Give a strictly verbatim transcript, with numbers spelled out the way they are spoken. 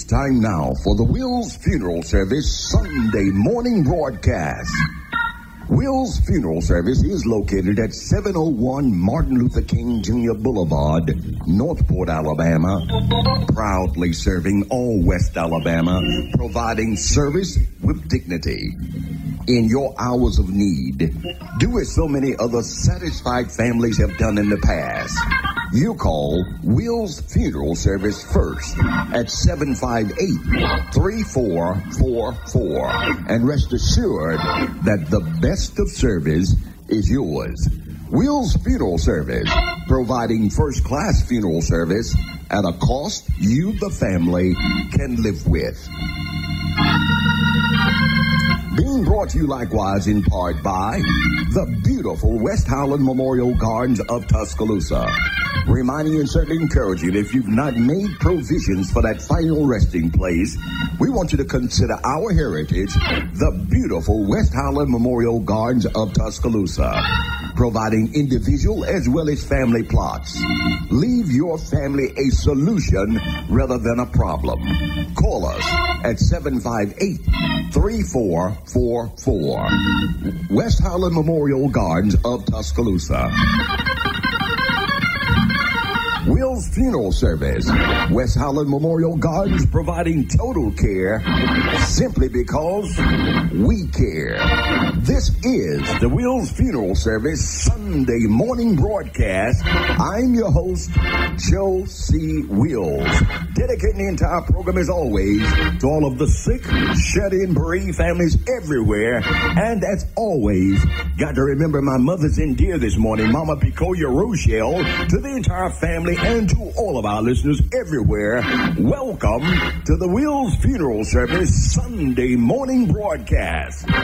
It's time now for the Wills Funeral Service Sunday morning broadcast. Wills Funeral Service is located at seven oh one Martin Luther King Junior Boulevard, Northport, Alabama, proudly serving all West Alabama, providing service with dignity. In your hours of need, do as so many other satisfied families have done in the past. You call Wills Funeral Service first at seven five eight, three four four four and rest assured that the best of service is yours. Wills Funeral Service, providing first-class funeral service at a cost you, the family, can live with. Being brought to you likewise in part by the beautiful West Howland Memorial Gardens of Tuscaloosa. Reminding you and certainly encouraging you that if you've not made provisions for that final resting place, we want you to consider our heritage, the beautiful West Howland Memorial Gardens of Tuscaloosa, providing individual as well as family plots. Leave your family a solution rather than a problem. Call us at seven five eight, three four four four. West Howland Memorial Gardens of Tuscaloosa. Wills Funeral Service, West Howland Memorial Gardens, providing total care simply because we care. This is the Wills Funeral Service Sunday morning broadcast. I'm your host, Joe C. Wills, dedicating the entire program as always to all of the sick, shut-in, bereaved families everywhere. And as always, got to remember my mother's in dear this morning, Mama Picoya Rochelle, to the entire family and to all of our listeners everywhere. Welcome to the Wills Funeral Service Sunday morning broadcast.